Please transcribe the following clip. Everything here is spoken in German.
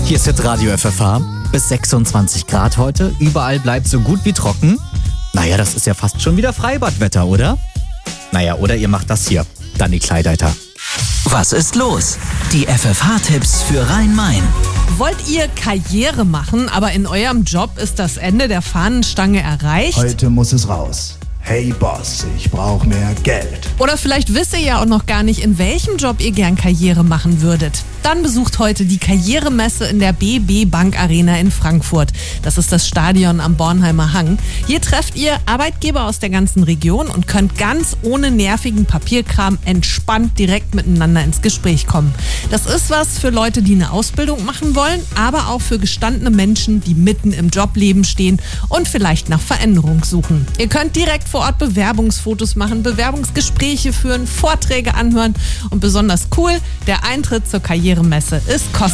Hier ist jetzt Radio FFH. Bis 26 Grad heute. Überall bleibt so gut wie trocken. Naja, das ist ja fast schon wieder Freibadwetter, oder? Naja, oder ihr macht das hier. Dann die Kleideiter. Was ist los? Die FFH-Tipps für Rhein-Main. Wollt ihr Karriere machen, aber in eurem Job ist das Ende der Fahnenstange erreicht? Heute muss es raus. Hey Boss, ich brauche mehr Geld. Oder vielleicht wisst ihr ja auch noch gar nicht, in welchem Job ihr gern Karriere machen würdet. Dann besucht heute die Karrieremesse in der BB Bank Arena in Frankfurt. Das ist das Stadion am Bornheimer Hang. Hier trefft ihr Arbeitgeber aus der ganzen Region und könnt ganz ohne nervigen Papierkram entspannt direkt miteinander ins Gespräch kommen. Das ist was für Leute, die eine Ausbildung machen wollen, aber auch für gestandene Menschen, die mitten im Jobleben stehen und vielleicht nach Veränderung suchen. Ihr könnt direkt vor Ort Bewerbungsfotos machen, Bewerbungsgespräche führen, Vorträge anhören und besonders cool, der Eintritt zur Karrieremesse ist kostenlos.